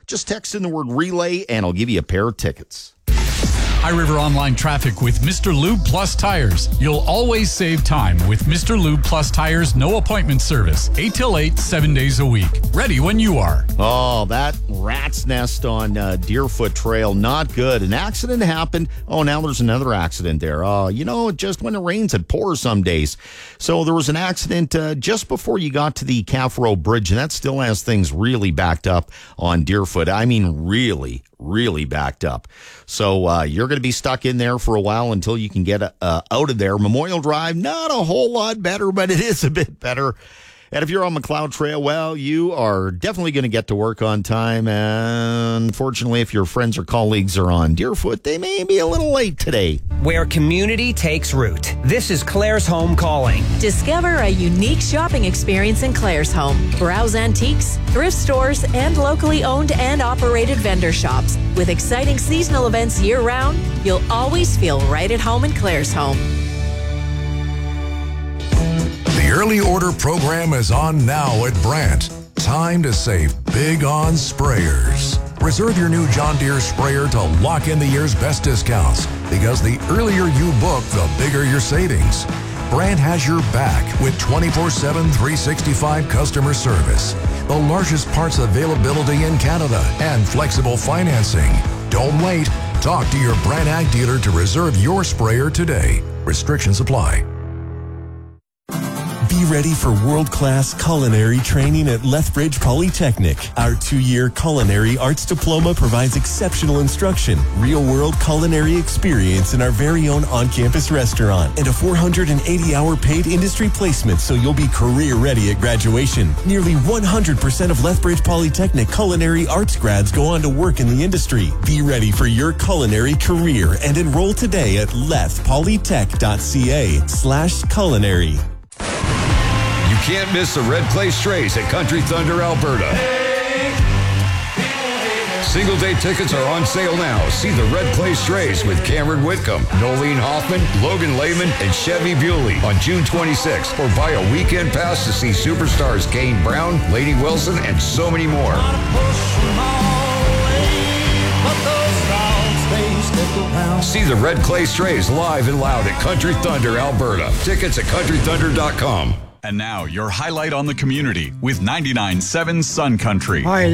Just text in the word relay and I'll give you a pair of tickets. High River Online Traffic with Mr. Lube Plus Tires. You'll always save time with Mr. Lube Plus Tires no appointment service. 8 till 8, 7 days a week. Ready when you are. Oh, that rat's nest on Deerfoot Trail, not good. An accident happened. Oh, now there's another accident there. Just when it rains, it pours some days. So there was an accident just before you got to the Calf Row Bridge, and that still has things really backed up on Deerfoot. I mean, really backed up. So you're going to be stuck in there for a while until you can get out of there. Memorial Drive, not a whole lot better, but it is a bit better. And if you're on McLeod Trail, well, you are definitely going to get to work on time. And unfortunately, if your friends or colleagues are on Deerfoot, they may be a little late today. Where community takes root. This is Claire's Home calling. Discover a unique shopping experience in Claire's Home. Browse antiques, thrift stores, and locally owned and operated vendor shops. With exciting seasonal events year-round, you'll always feel right at home in Claire's Home. The early order program is on now at Brandt. Time to save big on sprayers. Reserve your new John Deere sprayer to lock in the year's best discounts, because the earlier you book, the bigger your savings. Brandt has your back with 24/7, 365 customer service, the largest parts availability in Canada, and flexible financing. Don't wait. Talk to your Brandt Ag dealer to reserve your sprayer today. Restrictions apply. Be ready for world-class culinary training at Lethbridge Polytechnic. Our 2-year culinary arts diploma provides exceptional instruction, real-world culinary experience in our very own on-campus restaurant, and a 480-hour paid industry placement so you'll be career-ready at graduation. Nearly 100% of Lethbridge Polytechnic culinary arts grads go on to work in the industry. Be ready for your culinary career and enroll today at lethpolytech.ca/culinary. You can't miss the Red Clay Strays at Country Thunder, Alberta. Single-day tickets are on sale now. See the Red Clay Strays with Cameron Whitcomb, Nolene Hoffman, Logan Lehman, and Chevy Bewley on June 26th. Or buy a weekend pass to see superstars Kane Brown, Lady Wilson, and so many more. See the Red Clay Strays live and loud at Country Thunder, Alberta. Tickets at countrythunder.com. And now, your highlight on the community with 99.7 Sun Country. Hi,